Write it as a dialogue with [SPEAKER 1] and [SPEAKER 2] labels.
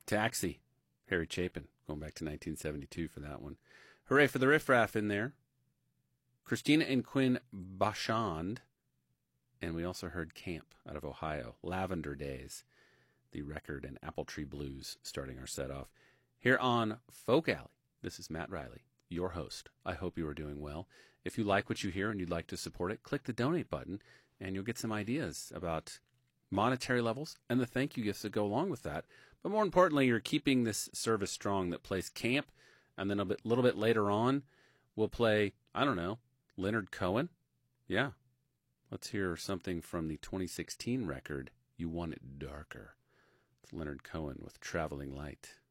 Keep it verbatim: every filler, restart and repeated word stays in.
[SPEAKER 1] Taxi, Harry Chapin, going back to nineteen seventy-two for that one. Hooray for the Riff Raff in there. Christina and Quinn Bachand. And we also heard Camp out of Ohio. Lavender Days, the record, and Apple Tree Blues starting our set off. Here on Folk Alley, this is Matt Riley, your host. I hope you are doing well. If you like what you hear and you'd like to support it, click the donate button and you'll get some ideas about monetary levels and the thank you gifts that go along with that. But more importantly, you're keeping this service strong that plays Camp, and then a bit, little bit later on, we'll play, I don't know, Leonard Cohen? Yeah. Let's hear something from the twenty sixteen record, You Want It Darker. It's Leonard Cohen with Traveling Light.